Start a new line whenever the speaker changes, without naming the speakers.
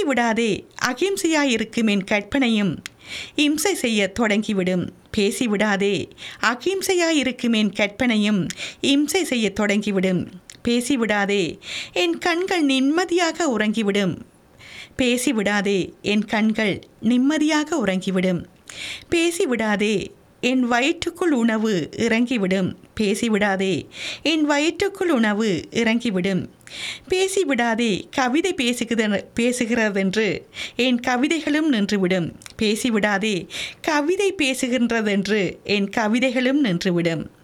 பேசிவிடாதே அகிம்சையாயிருக்கும் என் கற்பனையும் இம்சை செய்ய தொடங்கிவிடும். பேசிவிடாதே அகிம்சையாயிருக்கும் என் கற்பனையும் இம்சை செய்ய தொடங்கிவிடும். பேசிவிடாதே என் கண்கள் நிம்மதியாக உறங்கிவிடும். பேசிவிடாதே என் கண்கள் நிம்மதியாக உறங்கிவிடும். பேசிவிடாதே என் வயிற்றுக்குள் உணவு இறங்கிவிடும். பேசிவிடாதே என் வயிற்றுக்குள் உணவு இறங்கிவிடும். பேசிவிடாதே கவிதை பேசுகிறதென்று என் கவிதைகளும் நின்றுவிடும். பேசிவிடாதே கவிதை பேசுகின்றதென்று என் கவிதைகளும் நின்றுவிடும்.